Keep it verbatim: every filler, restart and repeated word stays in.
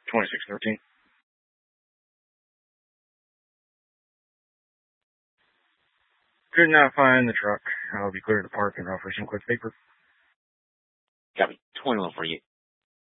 twenty-six thirteen. Could not find the truck. I'll be clear to park and offer some quick paper. Copy. twenty-one forty-eight.